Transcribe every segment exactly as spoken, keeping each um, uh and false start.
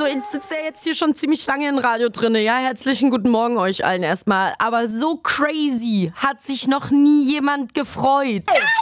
ich sitze ja jetzt hier schon ziemlich lange in Radio drinne. Ja, herzlichen guten Morgen euch allen erstmal. Aber so crazy hat sich noch nie jemand gefreut.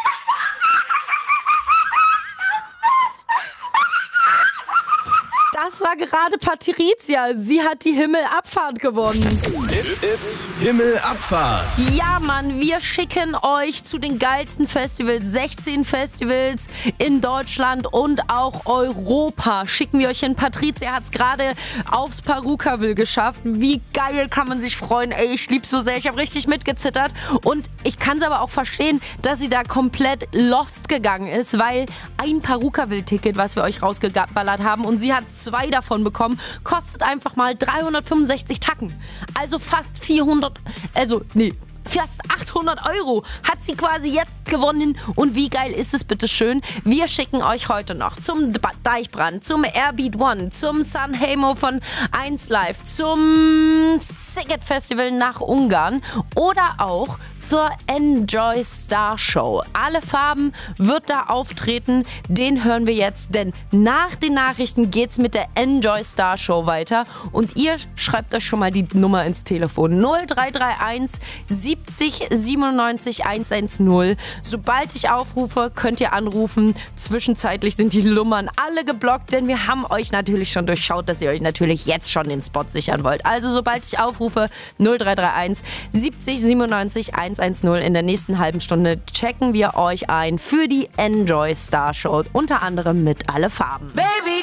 Das war gerade Patricia. Sie hat die Himmelabfahrt gewonnen. It's, it's Himmelabfahrt. Ja, Mann, wir schicken euch zu den geilsten Festivals. sechzehn Festivals in Deutschland und auch Europa. Schicken wir euch hin. Patricia hat es gerade aufs Perukaville geschafft. Wie geil kann man sich freuen. Ey, ich lieb's so sehr. Ich habe richtig mitgezittert. Und ich kann es aber auch verstehen, dass sie da komplett lost gegangen ist, weil ein Perukaville-Ticket, was wir euch rausgeballert haben, und sie hat zwei davon bekommen, kostet einfach mal dreihundertfünfundsechzig Tacken. Also fast vierhundert, also nee, fast achthundert Euro hat sie quasi jetzt gewonnen. Und wie geil ist es bitte schön? Wir schicken euch heute noch zum Deichbrand, zum Airbeat One, zum Sanremo von eins Live, zum Sziget Festival nach Ungarn oder auch zur Enjoy Star Show. Alle Farben wird da auftreten, den hören wir jetzt, denn nach den Nachrichten geht's mit der Enjoy Star Show weiter und ihr schreibt euch schon mal die Nummer ins Telefon null drei drei eins siebzig siebenundneunzig hundertzehn. Sobald ich aufrufe, könnt ihr anrufen. Zwischenzeitlich sind die Nummern alle geblockt, denn wir haben euch natürlich schon durchschaut, dass ihr euch natürlich jetzt schon den Spot sichern wollt. Also sobald ich aufrufe, null drei drei eins siebzig siebenundneunzig hundertzehn. In der nächsten halben Stunde checken wir euch ein für die Enjoy Star Show, unter anderem mit Alle Farben. Baby,